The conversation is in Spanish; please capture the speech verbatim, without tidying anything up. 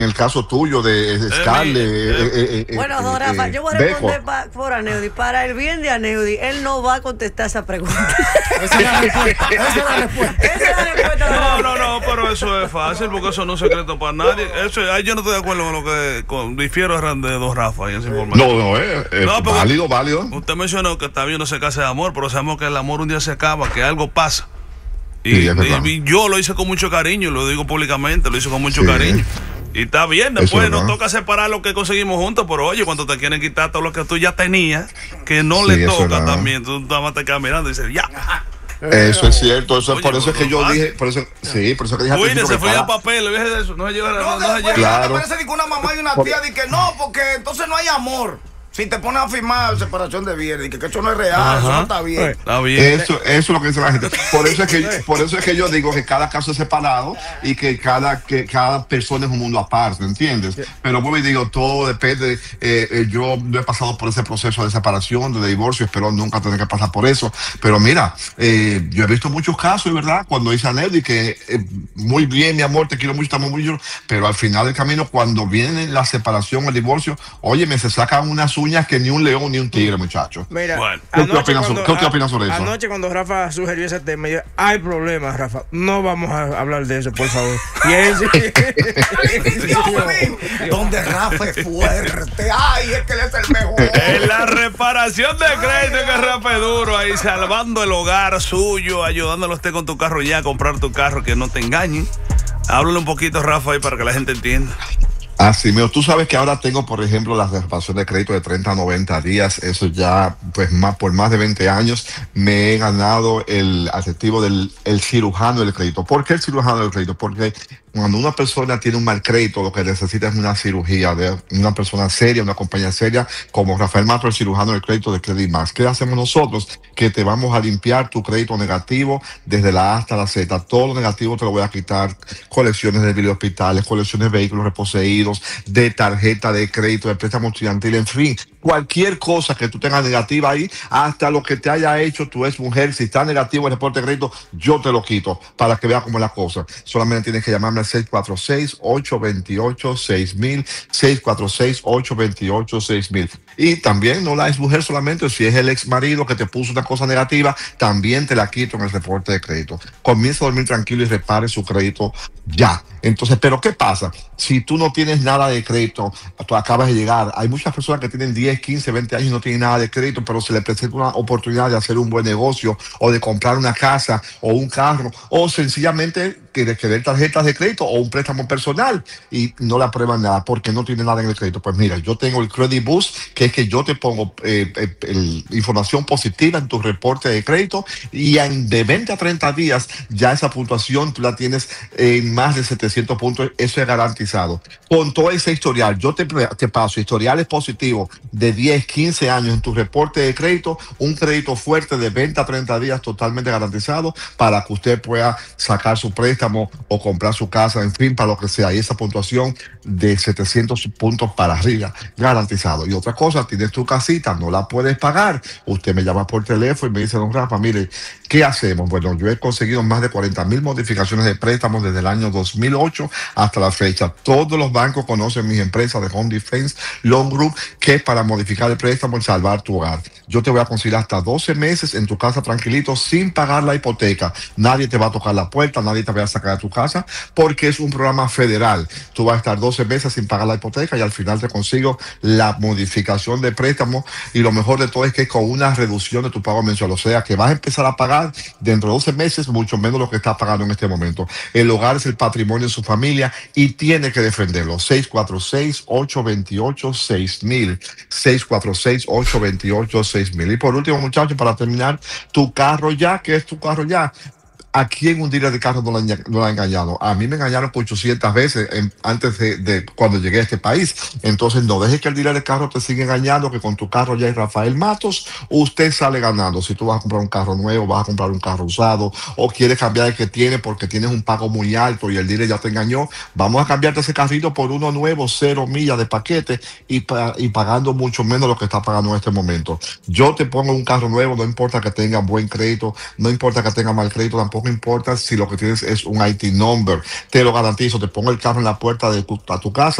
el caso tuyo de Scarlett. Eh, eh, eh, bueno, don Rafa, eh, yo voy a responder pa, por Aneudi. Para el bien de Aneudi, él no va a contestar esa pregunta. Esa es la respuesta. Esa es la respuesta. Esa es la respuesta. No, no, no, pero eso es fácil porque eso no es secreto para nadie. Eso, yo no estoy de acuerdo con lo que con, difiero de don Rafa y esa información. No, no, es eh, no, válido, válido. Usted mencionó que está bien no se case de amor, pero sabemos que el amor un día se acaba, que algo pasa. Y, sí, y, y yo lo hice con mucho cariño, lo digo públicamente, lo hice con mucho sí. cariño. Y está bien, después nos toca separar lo que conseguimos juntos, pero oye, cuando te quieren quitar todo lo que tú ya tenías, que no sí, le toca también, tú nada más te quedas mirando y dices, ya. Eso es cierto, eso oye, por eso es que yo dije, por eso, sí, por eso que dije Cuide, se fue el papel, le dije de eso, no se lleva, no, no, no se lleva. Claro. Parece que una mamá y una tía dicen que no, porque entonces no hay amor. Si te pones a firmar separación de bienes, que, que eso no es real, ajá, eso no está bien. Está bien. Eso, eso es lo que dice la gente. Por eso es que, por eso es que yo digo que cada caso es separado y que cada, que cada persona es un mundo aparte, ¿entiendes? Pero bueno, digo, todo depende. Eh, eh, yo no he pasado por ese proceso de separación, de divorcio, espero nunca tener que pasar por eso. Pero mira, eh, yo he visto muchos casos, ¿verdad? Cuando dice Aneudi que eh, muy bien, mi amor, te quiero mucho, estamos muy bien, pero al final del camino, cuando viene la separación, el divorcio, oye, me se sacan unas uñas que ni un león ni un tigre, muchachos. Mira, bueno. ¿qué usted opina, cuando, opina sobre eso? Anoche cuando Rafa sugirió ese tema, yo, hay problemas, Rafa, no vamos a hablar de eso, por favor. Y él, donde Rafa es fuerte, ay, es que él es el mejor. En la reparación de crédito, que Rafa es duro ahí, salvando el hogar suyo, ayudándolo a usted con tu carro ya, a comprar tu carro, que no te engañen. Háblale un poquito, Rafa, ahí para que la gente entienda. Así mismo, tú sabes que ahora tengo, por ejemplo, la reparación de crédito de treinta a noventa días, eso ya, pues más por más de veinte años, me he ganado el adjetivo del el cirujano del crédito. ¿Por qué el cirujano del crédito? Porque cuando una persona tiene un mal crédito, lo que necesita es una cirugía de una persona seria, una compañía seria, como Rafael Mato, el cirujano del crédito de Credit Max. ¿Qué hacemos nosotros? Que te vamos a limpiar tu crédito negativo desde la A hasta la Z. Todo lo negativo te lo voy a quitar. Colecciones de videohospitales, colecciones de vehículos reposeídos, de tarjeta de crédito, de préstamo estudiantil, en fin, cualquier cosa que tú tengas negativa ahí, hasta lo que te haya hecho tu ex mujer, si está negativo el reporte de crédito, yo te lo quito para que veas cómo es la cosa. Solamente tienes que llamarme al seis cuatro seis, ocho dos ocho, seis mil, seis cuatro seis, ocho dos ocho, seis mil. Y también no la ex mujer solamente, si es el ex marido que te puso una cosa negativa, también te la quito en el reporte de crédito. Comienza a dormir tranquilo y repare su crédito ya. Entonces, pero ¿qué pasa? Si tú no tienes nada de crédito, tú acabas de llegar, hay muchas personas que tienen diez, quince, veinte años y no tienen nada de crédito, pero se les presenta una oportunidad de hacer un buen negocio o de comprar una casa o un carro o sencillamente de querer tarjetas de crédito o un préstamo personal y no le aprueban nada porque no tiene nada en el crédito. Pues mira, yo tengo el Credit Boost, que es que yo te pongo eh, eh, el, información positiva en tu reporte de crédito y en, de veinte a treinta días ya esa puntuación tú la tienes en más de setecientos puntos, eso es garantizado. Con todo ese historial, yo te, te paso historiales positivos de diez, quince años en tu reporte de crédito, un crédito fuerte de veinte a treinta días totalmente garantizado para que usted pueda sacar su préstamo o comprar su casa, en fin, para lo que sea. Y esa puntuación de setecientos puntos para arriba, garantizado. Y otra cosa, tienes tu casita, no la puedes pagar. Usted me llama por teléfono y me dice, don Rafa, mire, ¿qué hacemos? Bueno, yo he conseguido más de cuarenta mil modificaciones de préstamos desde el año dos mil ocho hasta la fecha. Todos los bancos conocen mis empresas de Home Defense Loan Group, que es para modificar el préstamo y salvar tu hogar. Yo te voy a conseguir hasta doce meses en tu casa tranquilito sin pagar la hipoteca. Nadie te va a tocar la puerta, nadie te va a sacar de tu casa porque es un programa federal. Tú vas a estar doce meses sin pagar la hipoteca y al final te consigo la modificación de préstamo y lo mejor de todo es que es con una reducción de tu pago mensual. O sea que vas a empezar a pagar dentro de doce meses mucho menos lo que estás pagando en este momento. El hogar es el patrimonio de su familia y tiene que defenderlo. seis cuatro seis, ocho dos ocho, seis mil. seis cuatro seis, ocho dos ocho, seis mil. Y por último, muchachos, para terminar, tu carro ya, ¿qué es tu carro ya? ¿A quién un dealer de carro no lo, no lo ha engañado? A mí me engañaron por ochocientas veces en, antes de, de cuando llegué a este país. Entonces no dejes que el dealer de carro te siga engañando, que con tu carro ya es Rafael Matos, usted sale ganando. Si tú vas a comprar un carro nuevo, vas a comprar un carro usado o quieres cambiar el que tiene porque tienes un pago muy alto y el dealer ya te engañó, vamos a cambiarte ese carrito por uno nuevo, cero millas de paquete y, y pagando mucho menos lo que está pagando en este momento. Yo te pongo un carro nuevo, no importa que tenga buen crédito, no importa que tenga mal crédito, tampoco tampoco importa si lo que tienes es un I T number. Te lo garantizo, te pongo el carro en la puerta de tu, a tu casa